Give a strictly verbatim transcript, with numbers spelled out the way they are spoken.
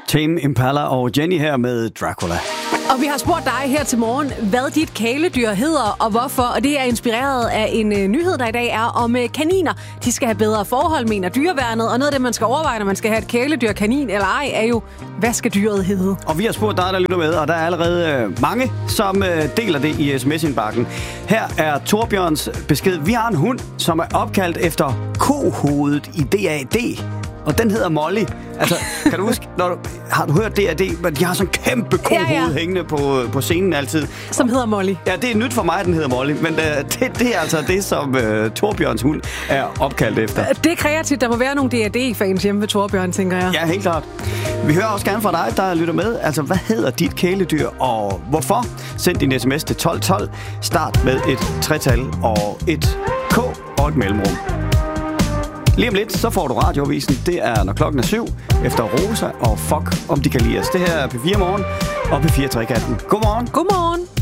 Tame Impala og Jenny her med Dracula. Og vi har spurgt dig her til morgen, hvad dit kæledyr hedder og hvorfor. Og det er inspireret af en uh, nyhed, der i dag er om uh, kaniner. De skal have bedre forhold, mener dyreværnet. Og noget af det, man skal overveje, når man skal have et kæledyr, kanin eller ej, er jo, hvad skal dyret hedde? Og vi har spurgt dig, der lytter med, og der er allerede uh, mange, som uh, deler det i sms-indbakken. Her er Torbjørns besked. Vi har en hund, som er opkaldt efter kohovedet i D A D. Og den hedder Molly. Altså, kan du huske, når du, har du hørt D A D? De har sådan en kæmpe kohoved ja, ja. hængende på, på scenen altid. Som hedder Molly. Ja, det er nyt for mig, at den hedder Molly. Men uh, det, det er altså det, som uh, Torbjørns hund er opkaldt efter. Det er kreativt. Der må være nogle D A D-fans hjemme ved Torbjørn, tænker jeg. Ja, helt klart. Vi hører også gerne fra dig, der lytter med. Altså, hvad hedder dit kæledyr, og hvorfor? Send din sms til tolv tolv. Start med et tretal og et K og et mellemrum. Lige om lidt, så får du radioavisen. Det er, når klokken er syv, efter Rosa og Fuck, om de kan lide os. Det her er P fire Morgen og P fire Trekanten. Godmorgen. Godmorgen.